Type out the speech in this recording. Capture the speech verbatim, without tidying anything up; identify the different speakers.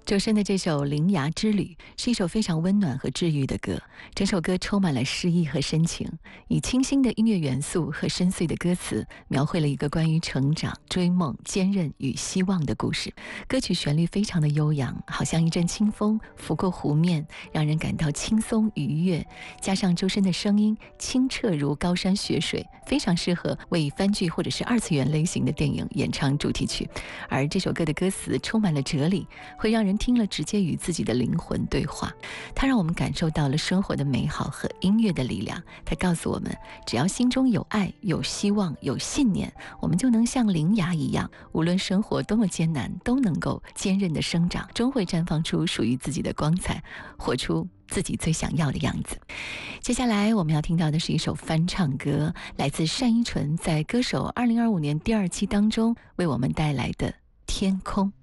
Speaker 1: 周深的这首《铃芽之旅》是一首非常温暖和治愈的歌，整首歌充满了诗意和深情，以清新的音乐元素和深邃的歌词，描绘了一个关于成长、追梦、坚韧与希望的故事。歌曲旋律非常的悠扬，好像一阵清风拂过湖面，让人感到轻松愉悦。加上周深的声音清澈如高山雪水，非常适合为番剧或者是二次元类型的电影演唱主题曲。而这首歌的歌词充满了哲理，会让人听了直接与自己的灵魂对话。它让我们感受到了生活的美好和音乐的力量。它告诉我们，只要心中有爱、有希望、有信念，我们就能像铃芽一样，无论生活多么艰难，都能够坚韧的生长，终会绽放出属于自己的光彩，活出自己最想要的样子。接下来我们要听到的是一首翻唱歌，来自单依纯在歌手二零二五年第二期当中为我们带来的《天空》。